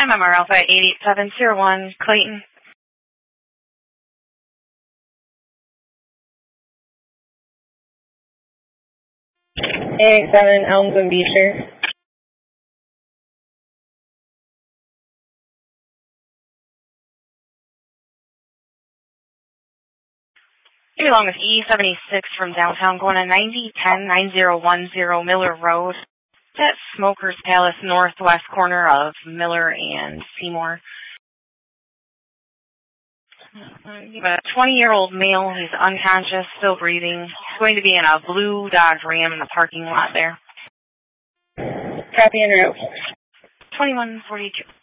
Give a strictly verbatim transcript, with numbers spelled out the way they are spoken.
M M R Alpha eight eight seven zero one, Clayton. eight eight seven, Elms and Beecher. You're along with E seventy-six from downtown going to ninety ten nine zero one zero Miller Road. That's Smoker's Palace, northwest corner of Miller and Seymour. You have a twenty-year-old male. He's unconscious, still breathing. He's going to be in a blue Dodge Ram in the parking lot there. Copy en route. twenty-one forty-two.